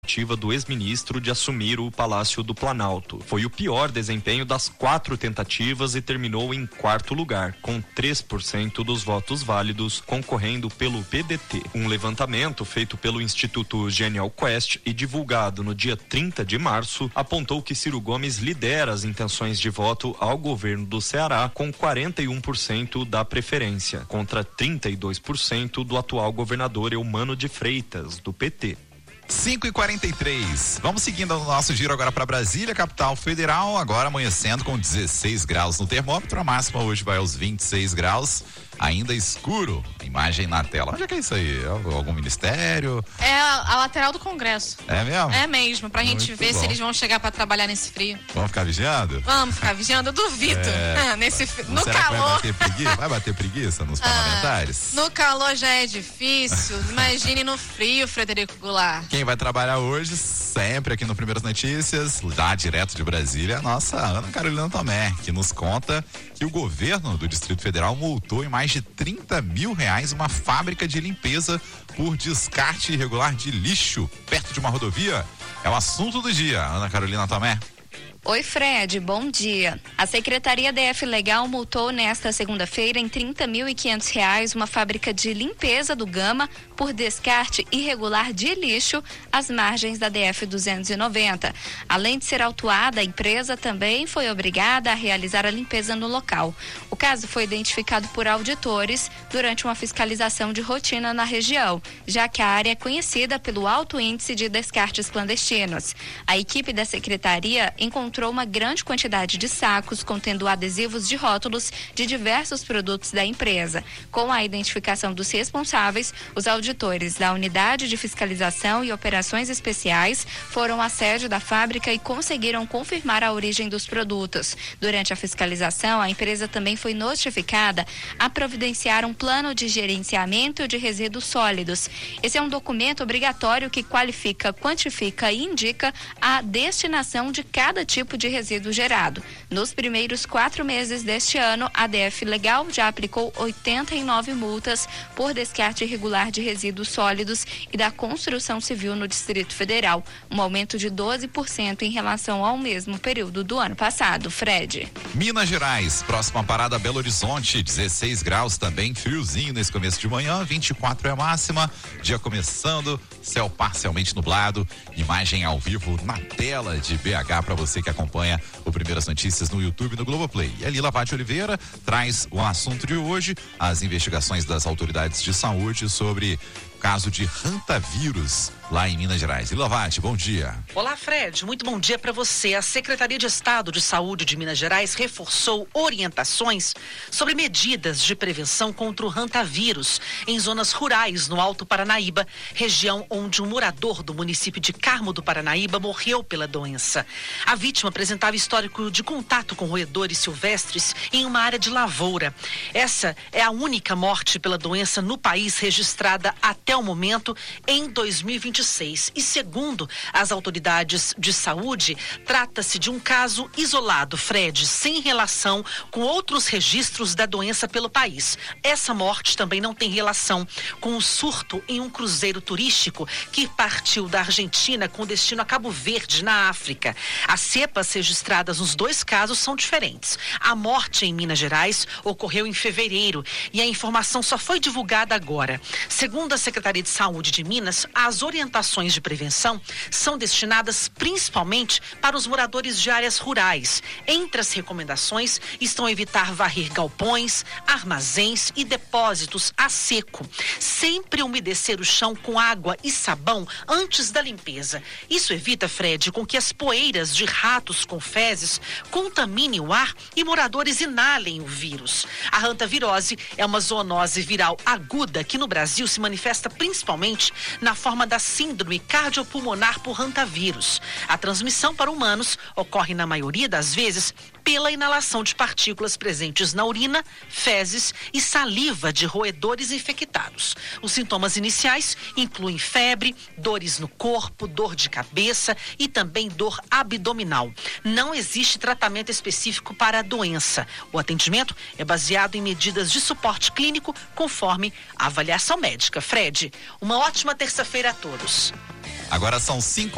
tentativa do ex-ministro de assumir o Palácio do Planalto. Foi o pior desempenho das 4 tentativas e terminou em 4º lugar, com 3% dos votos válidos, concorrendo pelo PDT. Um levantamento feito pelo Instituto Genial Quest e divulgado no dia 30 de março apontou que Ciro Gomes lidera as intenções de voto ao governo do Ceará com 41% da preferência, contra 32% do atual governador Eumano de Freitas, do PT. 5h43. Vamos seguindo o nosso giro agora para Brasília, capital federal. Agora amanhecendo com 16 graus no termômetro. A máxima hoje vai aos 26 graus. Ainda escuro. Imagem na tela. Onde é que é isso aí? Algum ministério? É a lateral do Congresso. É mesmo? É mesmo, pra gente ver bom. se eles vão chegar pra trabalhar nesse frio. Vamos ficar vigiando? Vamos ficar vigiando, eu duvido. Nesse no será calor. Que vai bater preguiça nos parlamentares? No calor já é difícil. Imagine no frio, Frederico Goulart. Quem vai trabalhar hoje, sempre aqui no Primeiras Notícias, lá direto de Brasília, a nossa Ana Carolina Tomé, que nos conta que o governo do Distrito Federal multou em mais de R$30 mil uma fábrica de limpeza por descarte irregular de lixo perto de uma rodovia. É o assunto do dia, Ana Carolina Tomé. Oi, Fred, bom dia. A Secretaria DF Legal multou nesta segunda-feira em R$30.500 uma fábrica de limpeza do Gama por descarte irregular de lixo às margens da DF 290. Além de ser autuada, a empresa também foi obrigada a realizar a limpeza no local. O caso foi identificado por auditores durante uma fiscalização de rotina na região, já que a área é conhecida pelo alto índice de descartes clandestinos. A equipe da Secretaria encontrou uma grande quantidade de sacos contendo adesivos de rótulos de diversos produtos da empresa. Com a identificação dos responsáveis, os auditores da Unidade de Fiscalização e Operações Especiais foram à sede da fábrica e conseguiram confirmar a origem dos produtos. Durante a fiscalização, a empresa também foi notificada a providenciar um plano de gerenciamento de resíduos sólidos. Esse é um documento obrigatório que qualifica, quantifica e indica a destinação de cada tipo de resíduo gerado. Nos primeiros 4 meses deste ano, a DF Legal já aplicou 89 multas por descarte irregular de resíduos sólidos e da construção civil no Distrito Federal, um aumento de 12% em relação ao mesmo período do ano passado. Fred. Minas Gerais, próxima parada Belo Horizonte, 16 graus também, friozinho nesse começo de manhã, 24 é a máxima, dia começando, céu parcialmente nublado, imagem ao vivo na tela de BH para você que acompanha o Primeiras Notícias no YouTube e no Globoplay. E a Lila Vade Oliveira traz o assunto de hoje, as investigações das autoridades de saúde sobre o caso de hantavírus lá em Minas Gerais. Lila Vade, bom dia. Olá, Fred, muito bom dia para você. A Secretaria de Estado de Saúde de Minas Gerais reforçou orientações sobre medidas de prevenção contra o hantavírus em zonas rurais no Alto Paranaíba, região onde um morador do município de Carmo do Paranaíba morreu pela doença. A vítima apresentava histórico de contato com roedores silvestres em uma área de lavoura. Essa é a única morte pela doença no país registrada até o momento em 2026. E segundo as autoridades de saúde, trata-se de um caso isolado, Fred, sem relação com outros registros da doença pelo país. Essa morte também não tem relação com o surto em um cruzeiro turístico que partiu da Argentina com destino a Cabo Verde, na África. As cepas registradas nos 2 casos são diferentes. A morte em Minas Gerais ocorreu em fevereiro e a informação só foi divulgada agora. Segundo a Secretaria de Saúde de Minas, as orientações de prevenção são destinadas principalmente para os moradores de áreas rurais. Entre as recomendações estão evitar varrer galpões, armazéns e depósitos a seco. Sempre umedecer o chão com água e sabão antes da limpeza. Isso evita, Fred, com que as poeiras de ratos com fezes contaminem o ar e moradores inalem o vírus. A hantavirose é uma zoonose viral aguda que no Brasil se manifesta principalmente na forma da síndrome cardiopulmonar por hantavírus. A transmissão para humanos ocorre na maioria das vezes pela inalação de partículas presentes na urina, fezes e saliva de roedores infectados. Os sintomas iniciais incluem febre, dores no corpo, dor de cabeça e também dor abdominal. Não existe tratamento específico para a doença. O atendimento é baseado em medidas de suporte clínico conforme a avaliação médica. Fred, uma ótima terça-feira a todos. Agora são 5